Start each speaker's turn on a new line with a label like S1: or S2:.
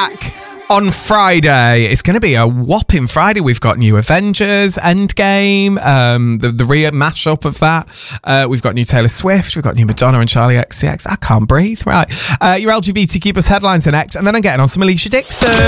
S1: back on Friday. It's going to be a whopping Friday. We've got new Avengers, Endgame, the mashup of that. We've got new Taylor Swift. We've got new Madonna and Charlie XCX. I can't breathe. Right. Your LGBTQ plus headlines are next. And then I'm getting on some Alicia Dixon.